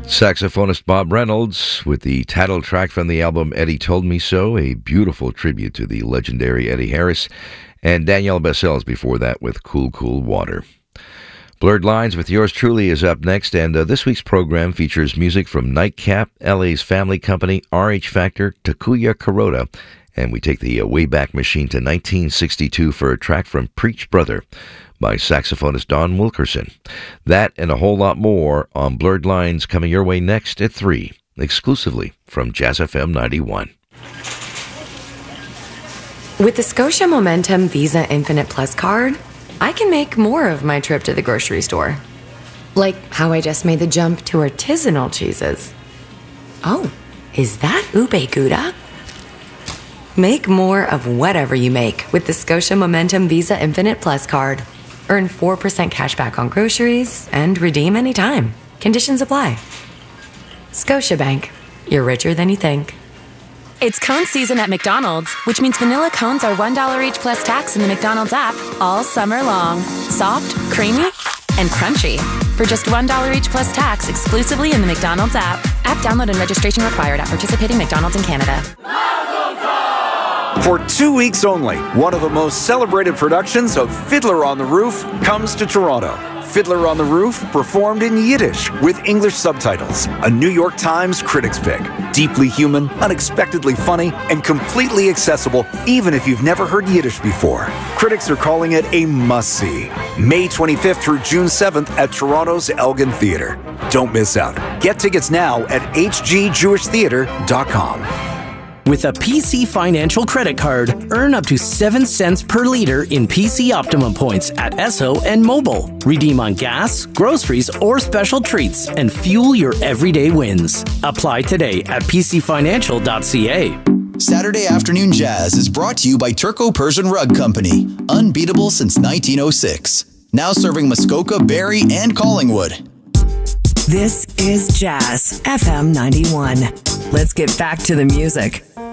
Saxophonist Bob Reynolds with the title track from the album Eddie Told Me So, a beautiful tribute to the legendary Eddie Harris, and Danielle Bassel's before that with Cool Cool Water. Blurred Lines with yours truly is up next, and this week's program features music from Nightcap, LA's Family Company, RH Factor, Takuya Kuroda, and we take the Wayback Machine to 1962 for a track from Preach Brother by saxophonist Don Wilkerson. That and a whole lot more on Blurred Lines coming your way next at 3, exclusively from Jazz FM 91. With the Scotia Momentum Visa Infinite Plus card, I can make more of my trip to the grocery store. Like how I just made the jump to artisanal cheeses. Oh, is that ube gouda? Make more of whatever you make with the Scotia Momentum Visa Infinite Plus card. Earn 4% cash back on groceries and redeem anytime. Conditions apply. Scotiabank. You're richer than you think. It's cone season at McDonald's, which means vanilla cones are $1 each plus tax in the McDonald's app all summer long. Soft, creamy, and crunchy. For just $1 each plus tax exclusively in the McDonald's app. App download and registration required at participating McDonald's in Canada. For 2 weeks only, one of the most celebrated productions of Fiddler on the Roof comes to Toronto. Fiddler on the Roof, performed in Yiddish with English subtitles. A New York Times critics pick. Deeply human, unexpectedly funny, and completely accessible even if you've never heard Yiddish before. Critics are calling it a must-see. May 25th through June 7th at Toronto's Elgin Theatre. Don't miss out. Get tickets now at hgjewishtheatre.com. With a PC Financial credit card, earn up to 7 cents per liter in PC Optimum points at Esso and Mobile. Redeem on gas, groceries, or special treats and fuel your everyday wins. Apply today at pcfinancial.ca. Saturday Afternoon Jazz is brought to you by Turco-Persian Rug Company. Unbeatable since 1906. Now serving Muskoka, Barrie, and Collingwood. This is Jazz FM 91. Let's get back to the music.